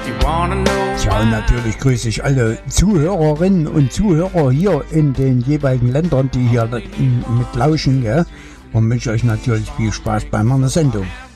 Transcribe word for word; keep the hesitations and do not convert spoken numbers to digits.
Tja, und natürlich grüße ich alle Zuhörerinnen und Zuhörer hier in den jeweiligen Ländern, die hier mit lauschen, gell? Und wünsche euch natürlich viel Spaß bei meiner Sendung.